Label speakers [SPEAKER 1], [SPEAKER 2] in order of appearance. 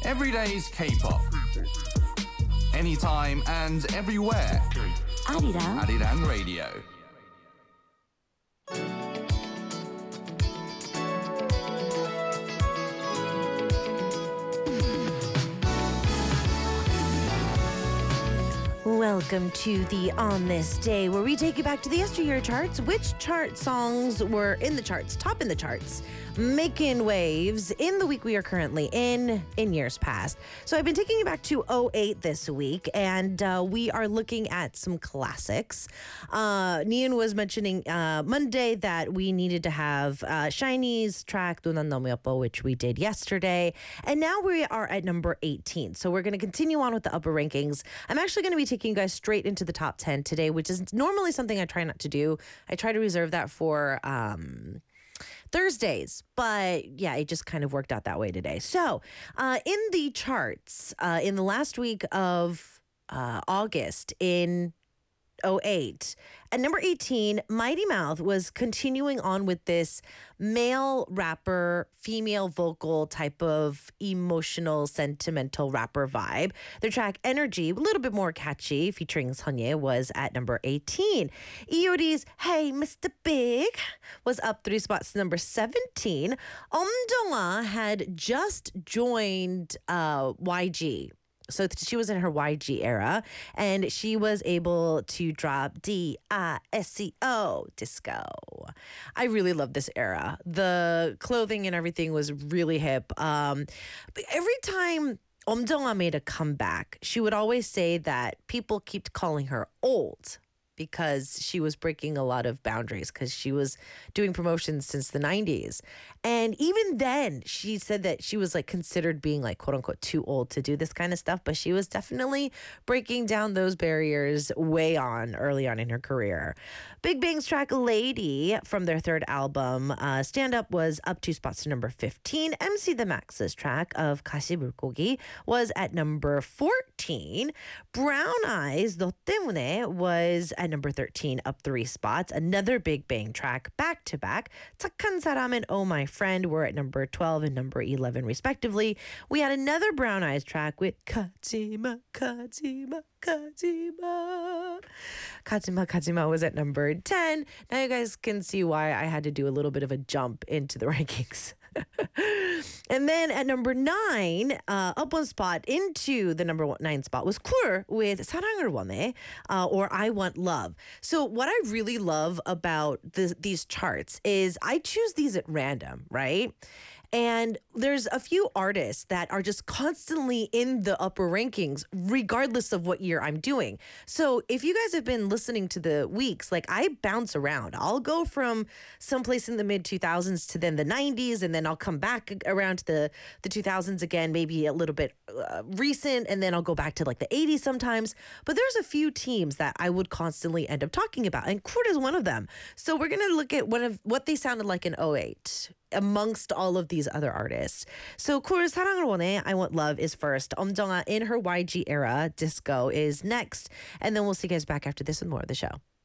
[SPEAKER 1] Everyday's K-pop. Anytime and everywhere. Arirang Radio.
[SPEAKER 2] Welcome to the On This Day, where we take you back to the yesteryear charts. Which chart songs were in the charts, top in the charts, making waves in the week we are currently in years past. So I've been taking you back to '08 this week, and we are looking at some classics. Nian was mentioning Monday that we needed to have SHINee's track "눈안 너무 예뻐," which we did yesterday, and now we are at number 18. So we're going to continue on with the upper rankings. I'm actually going to be taking you guys straight into the top 10 today, which is normally something I try not to do. I try to reserve that for Thursdays, but yeah, it just kind of worked out that way today. So in the charts, in the last week of August in '08, at number 18, Mighty Mouth was continuing on with this male rapper, female vocal type of emotional, sentimental rapper vibe. Their track Energy, a little bit more catchy, featuring Sunye, was at number 18. EOD's Hey Mr. Big was up 3 spots to number 17. Omdonga had just joined YG. So she was in her YG era, and she was able to drop DISCO, disco. I really love this era. The clothing and everything was really hip. But every time Omdonga made a comeback, she would always say that people kept calling her old, because she was breaking a lot of boundaries, because she was doing promotions since the 90s. And even then, she said that she was like considered being like quote unquote too old to do this kind of stuff, but she was definitely breaking down those barriers early on in her career. Big Bang's track Lady from their third album, Stand Up, was up 2 spots to number 15. MC The Max's track of 가시 물고기 was at number 14. Brown Eyes, 너 때문에, was at number 13, up 3 spots. Another Big Bang track, back to back. 착한 사람 and Oh My Friend were at number 12 and number 11, respectively. We had another Brown Eyes track with 가지마, 가지마, 가지마. 가지마, 가지마 was at number 10. Now you guys can see why I had to do a little bit of a jump into the rankings. And then at number 9, up 1 spot into the number 9 spot, was Kur with 사랑을 원해, or I Want Love. So what I really love about these charts is I choose these at random, right? And there's a few artists that are just constantly in the upper rankings, regardless of what year I'm doing. So if you guys have been listening to the weeks, like I bounce around. I'll go from someplace in the mid 2000s to then the 90s, and then I'll come back around to the 2000s again, maybe a little bit recent, and then I'll go back to like the 80s sometimes. But there's a few teams that I would constantly end up talking about, and Kurt is one of them. So we're going to look at what they sounded like in '08. Amongst all of these other artists. So Kur's 사랑을 원해, I Want Love is first. Omdonga in her YG era, Disco is next. And then we'll see you guys back after this with more of the show.